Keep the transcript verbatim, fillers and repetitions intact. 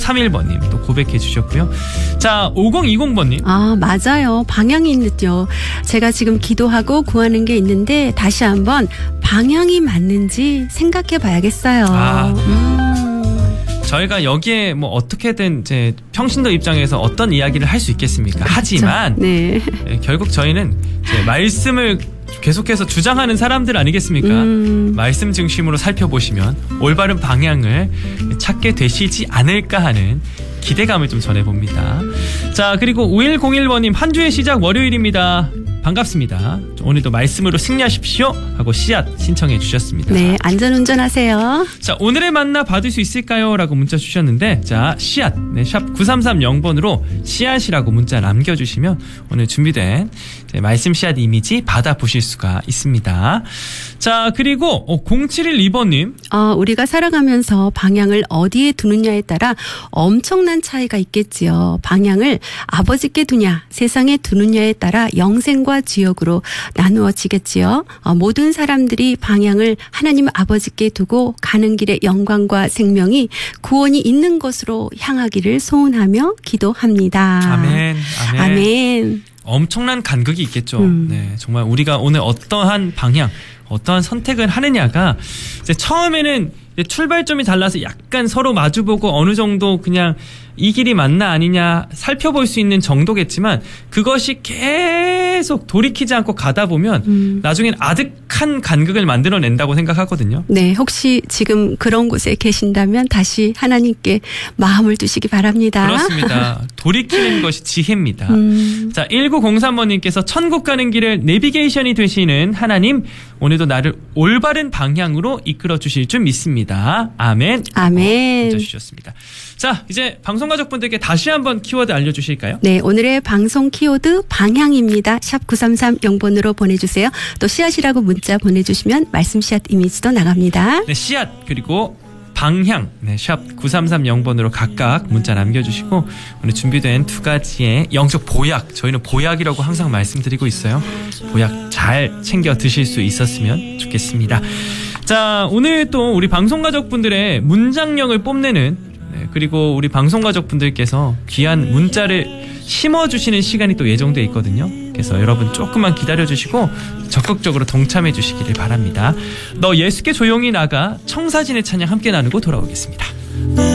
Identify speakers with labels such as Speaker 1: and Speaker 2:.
Speaker 1: 육삼일 번님 또 고백해 주셨고요. 자, 오공이공 번님.
Speaker 2: 아, 맞아요. 방향이 있는데요. 제가 지금 기도하고 구하는 게 있는데 다시 한번 방향이 맞는지 생각해 봐야겠어요.
Speaker 1: 아,
Speaker 2: 음.
Speaker 1: 저희가 여기에 뭐 어떻게든 이제 평신도 입장에서 어떤 이야기를 할 수 있겠습니까? 하지만
Speaker 2: 네.
Speaker 1: 네, 결국 저희는 이제 말씀을 계속해서 주장하는 사람들 아니겠습니까?
Speaker 2: 음.
Speaker 1: 말씀 중심으로 살펴보시면 올바른 방향을 찾게 되시지 않을까 하는 기대감을 좀 전해봅니다. 자, 그리고 오일공일 번님 한 주의 시작 월요일입니다. 반갑습니다. 오늘도 말씀으로 승리하십시오 하고 씨앗 신청해 주셨습니다.
Speaker 2: 네, 안전운전하세요.
Speaker 1: 자, 오늘의 만나 받을 수 있을까요? 라고 문자 주셨는데, 자, 씨앗, 네, 샵 구삼삼영 번으로 씨앗이라고 문자 남겨주시면 오늘 준비된 말씀 씨앗 이미지 받아보실 수가 있습니다. 자, 그리고 어, 공칠일이 번님.
Speaker 2: 어, 우리가 살아가면서 방향을 어디에 두느냐에 따라 엄청난 차이가 있겠지요. 방향을 아버지께 두냐, 세상에 두느냐에 따라 영생과 지옥으로 나누어지겠지요. 어, 모든 사람들이 방향을 하나님 아버지께 두고 가는 길에 영광과 생명이 구원이 있는 곳으로 향하기를 소원하며 기도합니다.
Speaker 1: 아멘. 아멘.
Speaker 2: 아멘.
Speaker 1: 엄청난 간극이 있겠죠.
Speaker 2: 음.
Speaker 1: 네, 정말 우리가 오늘 어떠한 방향, 어떠한 선택을 하느냐가 이제 처음에는 이제 출발점이 달라서 약간 서로 마주보고 어느 정도 그냥 이 길이 맞나 아니냐 살펴볼 수 있는 정도겠지만 그것이 계속 돌이키지 않고 가다 보면 음. 나중엔 아득한 간극을 만들어낸다고 생각하거든요.
Speaker 2: 네, 혹시 지금 그런 곳에 계신다면 다시 하나님께 마음을 두시기 바랍니다.
Speaker 1: 그렇습니다. 돌이키는 것이 지혜입니다.
Speaker 2: 음.
Speaker 1: 자, 일구공삼 번님께서 천국 가는 길을 내비게이션이 되시는 하나님, 오늘도 나를 올바른 방향으로 이끌어 주실 줄 믿습니다. 아멘.
Speaker 2: 아멘.
Speaker 1: 문자 주셨습니다. 자, 이제 방송가족분들께 다시 한번 키워드 알려주실까요?
Speaker 2: 네, 오늘의 방송 키워드 방향입니다. 샵 구삼삼영 번으로 보내주세요. 또 씨앗이라고 문자 보내주시면 말씀 씨앗 이미지도 나갑니다.
Speaker 1: 네, 씨앗 그리고 방향, 네, 샵 구삼삼영 번으로 각각 문자 남겨주시고 오늘 준비된 두 가지의 영적 보약, 저희는 보약이라고 항상 말씀드리고 있어요. 보약 잘 챙겨 드실 수 있었으면 좋겠습니다. 자, 오늘 또 우리 방송가족분들의 문장력을 뽐내는, 네, 그리고 우리 방송가족분들께서 귀한 문자를 심어주시는 시간이 또 예정되어 있거든요. 그래서 여러분 조금만 기다려주시고 적극적으로 동참해 주시기를 바랍니다. 너 예수께 조용히 나가 청사진의 찬양 함께 나누고 돌아오겠습니다.